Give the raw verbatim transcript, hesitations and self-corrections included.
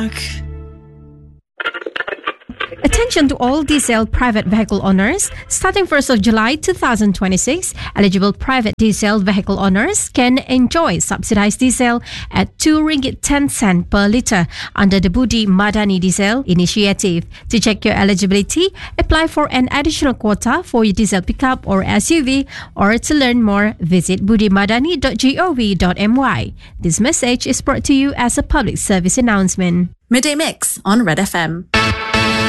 Attention to all diesel private vehicle owners. Starting first of July twenty twenty-six, eligible private diesel vehicle owners can enjoy subsidized diesel at two ringgit ten cents per litre under the Budi Madani Diesel Initiative. To check your eligibility, apply for an additional quota for your diesel pickup or S U V, or to learn more, visit budi madani dot gov dot my. This message is brought to you as a public service announcement. Midday Mix on Red F M.